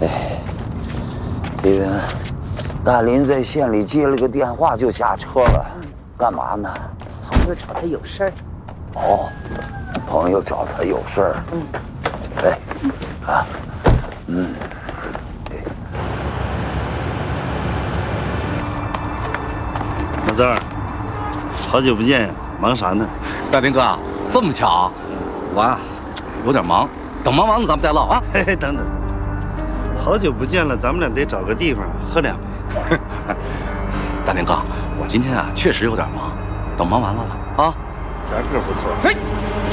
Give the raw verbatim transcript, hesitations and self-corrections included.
哎，这个大林在县里接了个电话就下车了，干嘛呢？ 朋友找他有事儿。 哦，朋友找他有事儿。嗯。哎，啊，嗯。 老三儿，好久不见呀，忙啥呢？ 大林哥，这么巧，我啊有点忙，等忙完了咱们再唠啊。 嘿嘿，等等，好久不见了，咱们俩得找个地方喝两杯。 大林哥，我今天啊确实有点忙，等忙完了吧啊。 夹克不错。 嘿，